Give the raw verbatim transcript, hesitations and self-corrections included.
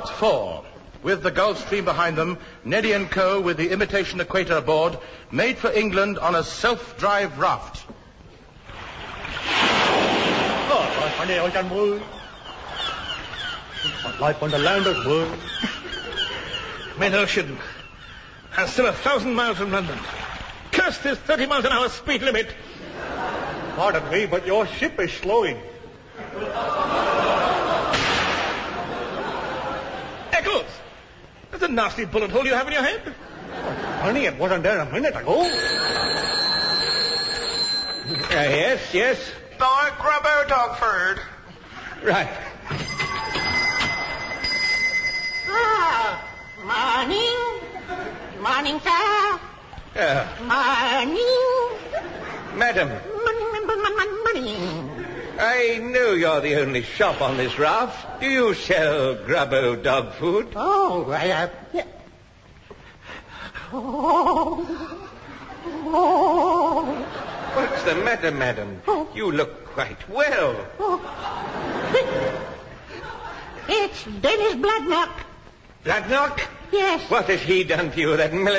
Part four. With the Gulf Stream behind them, Neddy and Co. with the imitation equator aboard, made for England on a self-drive raft. Life on the land as well. Main ocean. And still a thousand miles from London. Curse this thirty miles an hour speed limit. Pardon me, but your ship is slowing. Eccles! That's a nasty bullet hole you have in your head. Honey, it wasn't there a minute ago. Uh, yes, yes. Dog Grubbo Dogford. Right. Ah, morning. Morning, sir. Uh, Morning. madam, Morning, morning, morning. I know you're the only shop on this raft. Do you sell Grubbo dog food? Oh, I, uh... yeah. Oh. Oh. What's the matter, madam? Oh. You look quite well. Oh. It's Dennis Bloodknock. Bloodknock? Yes. What has he done to you, that military?